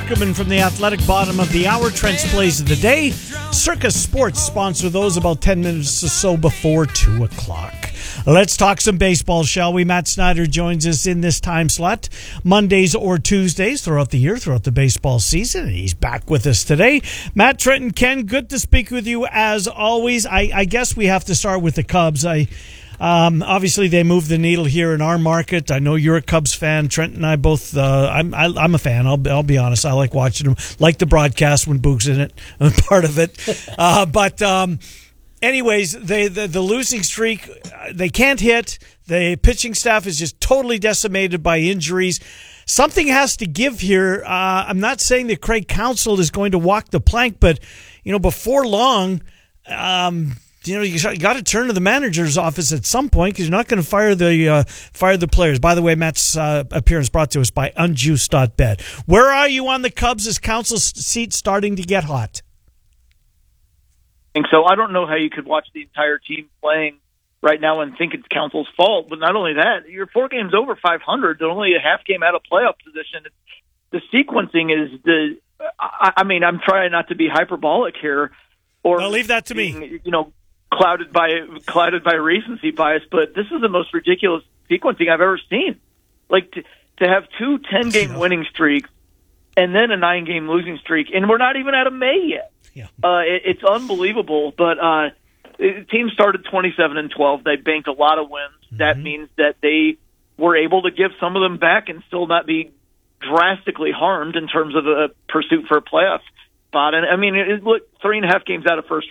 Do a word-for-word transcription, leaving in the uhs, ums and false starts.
Ackerman from The Athletic, bottom of the hour. Trent's Plays of the Day. Circus Sports sponsor those about ten minutes or so before two o'clock. Let's talk some baseball, shall we? Matt Snyder joins us in this time slot, Mondays or Tuesdays throughout the year, throughout the baseball season, and he's back with us today. Matt, Trent, and Ken, good to speak with you as always. I, I guess we have to start with the Cubs. I Um, obviously, they move the needle here in our market. I know you're a Cubs fan. Trent and I both. Uh, I'm I, I'm a fan. I'll I'll be honest. I like watching them. Like the broadcast when Boog's in it. I'm part of it. Uh, but um, anyways, they the, the losing streak. They can't hit. The pitching staff is just totally decimated by injuries. Something has to give here. Uh, I'm not saying that Craig Counsell is going to walk the plank, but you know, before long. Um, You know, you got to turn to the manager's office at some point because you're not going to fire the uh, fire the players. By the way, Matt's uh, appearance brought to us by unjuiced dot bet. Where are you on the Cubs' as Counsell's seat starting to get hot? And so I don't know how you could watch the entire team playing right now and think it's Counsell's fault. But not only that, you're four games over five hundred. They're only a half game out of playoff position. The sequencing is the. I, I mean, I'm trying not to be hyperbolic here, or no, leave that to being, me. You know. Clouded by clouded by recency bias, but this is the most ridiculous sequencing I've ever seen. Like to, to have two ten-game winning streaks and then a nine-game losing streak, and we're not even out of May yet. Yeah. Uh, it, it's unbelievable. But uh, the team started twenty-seven and twelve. They banked a lot of wins. Mm-hmm. That means that they were able to give some of them back and still not be drastically harmed in terms of a pursuit for a playoff spot. And I mean, it, look, three and a half games out of first